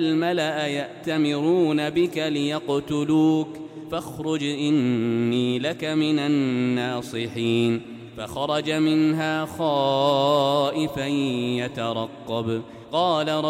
الملأ يأتمرون بك ليقتلوك فاخرج إني لك من الناصحين. فخرج منها خائفا يترقب قال